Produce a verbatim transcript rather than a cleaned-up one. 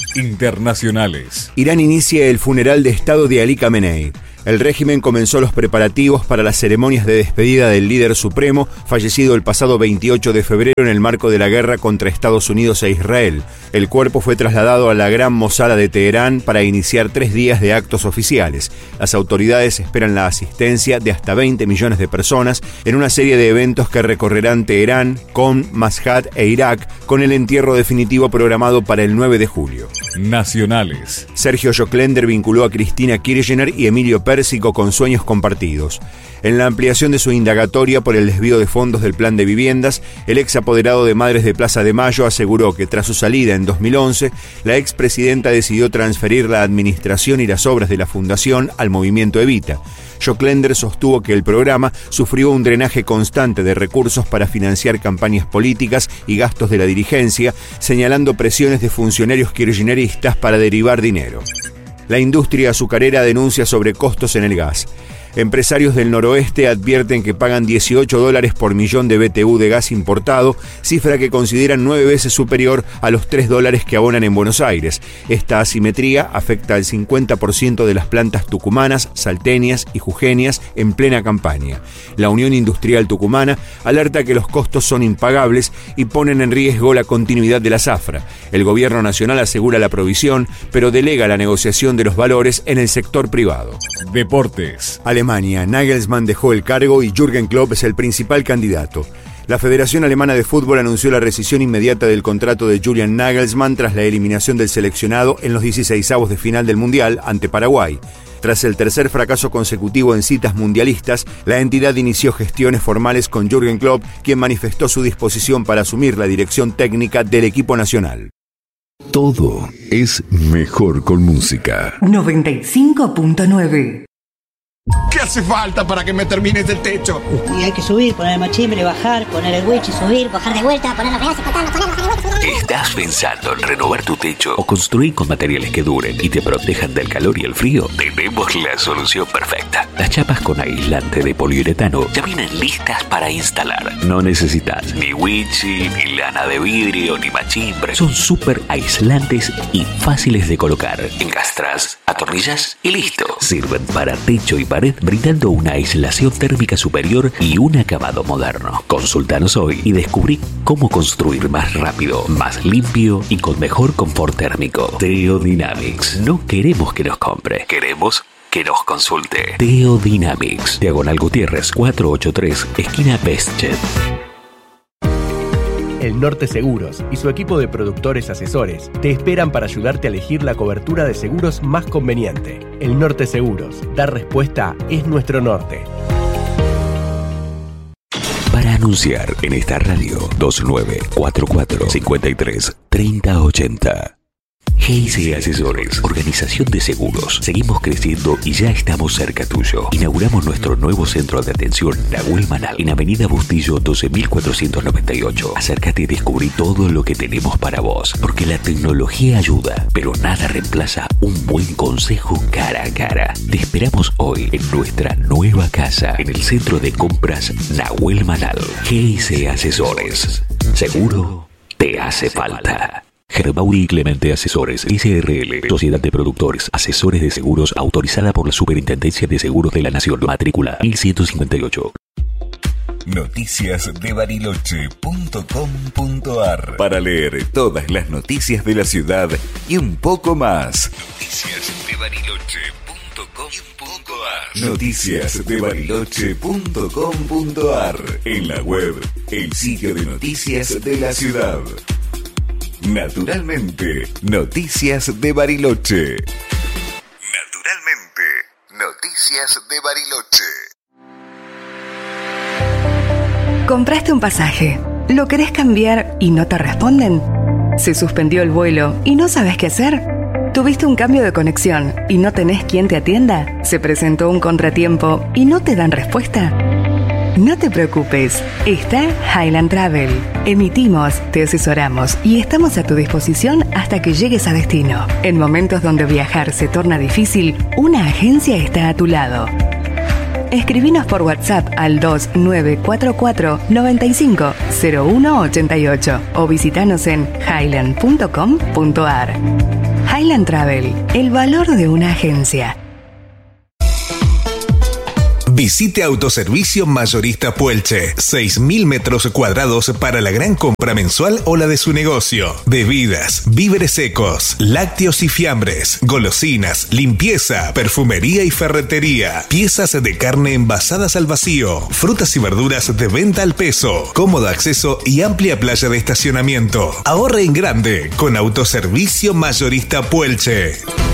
Internacionales. Irán inicia el funeral de Estado de Ali Khamenei. El régimen comenzó los preparativos para las ceremonias de despedida del líder supremo, fallecido el pasado veintiocho de febrero en el marco de la guerra contra Estados Unidos e Israel. El cuerpo fue trasladado a la Gran Mosala de Teherán para iniciar tres días de actos oficiales. Las autoridades esperan la asistencia de hasta veinte millones de personas en una serie de eventos que recorrerán Teherán, Qom, Mashhad e Irak, con el entierro definitivo programado para el nueve de julio. Nacionales. Sergio Joclender vinculó a Cristina Kirchner y Emilio Pérsico con sueños compartidos. En la ampliación de su indagatoria por el desvío de fondos del plan de viviendas, el ex apoderado de Madres de Plaza de Mayo aseguró que tras su salida en dos mil once, la expresidenta decidió transferir la administración y las obras de la fundación al movimiento Evita. Joclender sostuvo que el programa sufrió un drenaje constante de recursos para financiar campañas políticas y gastos de la dirigencia, señalando presiones de funcionarios kirchneristas para derivar dinero. La industria azucarera denuncia sobrecostos en el gas. Empresarios del noroeste advierten que pagan dieciocho dólares por millón de B T U de gas importado, cifra que consideran nueve veces superior a los tres dólares que abonan en Buenos Aires. Esta asimetría afecta al cincuenta por ciento de las plantas tucumanas, salteñas y jujeñas en plena campaña. La Unión Industrial Tucumana alerta que los costos son impagables y ponen en riesgo la continuidad de la zafra. El gobierno nacional asegura la provisión, pero delega la negociación de los valores en el sector privado. Deportes. Alemania. Nagelsmann dejó el cargo y Jürgen Klopp es el principal candidato. La Federación Alemana de Fútbol anunció la rescisión inmediata del contrato de Julian Nagelsmann tras la eliminación del seleccionado en los dieciseisavos de final del Mundial ante Paraguay. Tras el tercer fracaso consecutivo en citas mundialistas, la entidad inició gestiones formales con Jürgen Klopp, quien manifestó su disposición para asumir la dirección técnica del equipo nacional. Todo es mejor con música. noventa y cinco punto nueve. ¿Qué hace falta para que me termines el techo? Y hay que subir, poner el machimbre, bajar, poner el winch, subir, bajar de vuelta, poner los pedazos, cortarlos, poner, bajar de vuelta, subir. ¿Estás pensando en renovar tu techo o construir con materiales que duren y te protejan del calor y el frío? Tenemos la solución perfecta. Las chapas con aislante de poliuretano ya vienen listas para instalar. No necesitas ni winchi, ni lana de vidrio, ni machimbre. Son súper aislantes y fáciles de colocar. Encastras, atornillas y listo. Sirven para techo y pared, brindando una aislación térmica superior y un acabado moderno. Consultanos hoy y descubrí cómo construir más rápido, más limpio y con mejor confort térmico. Teodynamics. No queremos que nos compre, queremos que nos consulte. Teodynamics. Diagonal Gutiérrez cuatrocientos ochenta y tres, esquina Bestchet. El Norte Seguros y su equipo de productores asesores te esperan para ayudarte a elegir la cobertura de seguros más conveniente. El Norte Seguros. Dar respuesta es nuestro norte. Para anunciar en esta radio, dos nueve cuatro cuatro, cinco tres, tres cero ocho cero. G C Asesores, organización de seguros. Seguimos creciendo y ya estamos cerca tuyo. Inauguramos nuestro nuevo centro de atención Nahuel Manal en Avenida Bustillo doce mil cuatrocientos noventa y ocho. Acércate y descubrí todo lo que tenemos para vos, porque la tecnología ayuda, pero nada reemplaza un buen consejo cara a cara. Te esperamos hoy en nuestra nueva casa, en el centro de compras Nahuel Manal. G C Asesores. Seguro te hace falta. Gerbauri y Clemente Asesores S R L, Sociedad de Productores, Asesores de Seguros, autorizada por la Superintendencia de Seguros de la Nación, matrícula mil ciento cincuenta y ocho. Noticias de Bariloche punto com punto ar para leer todas las noticias de la ciudad y un poco más. Noticias de Bariloche punto com punto ar. Noticias de Bariloche punto com punto ar. En la web, el sitio de noticias de la ciudad. Naturalmente, Noticias de Bariloche. Naturalmente, Noticias de Bariloche. ¿Compraste un pasaje? ¿Lo querés cambiar y no te responden? ¿Se suspendió el vuelo y no sabes qué hacer? ¿Tuviste un cambio de conexión y no tenés quien te atienda? ¿Se presentó un contratiempo y no te dan respuesta? No te preocupes, está Highland Travel. Emitimos, te asesoramos y estamos a tu disposición hasta que llegues a destino. En momentos donde viajar se torna difícil, una agencia está a tu lado. Escribinos por WhatsApp al dos nueve cuatro cuatro, nueve cinco, cero uno ocho ocho o visitanos en highland punto com punto ar. Highland Travel, el valor de una agencia. Visite Autoservicio Mayorista Puelche. seis mil metros cuadrados para la gran compra mensual o la de su negocio. Bebidas, víveres secos, lácteos y fiambres, golosinas, limpieza, perfumería y ferretería. Piezas de carne envasadas al vacío. Frutas y verduras de venta al peso. Cómodo acceso y amplia playa de estacionamiento. Ahorre en grande con Autoservicio Mayorista Puelche.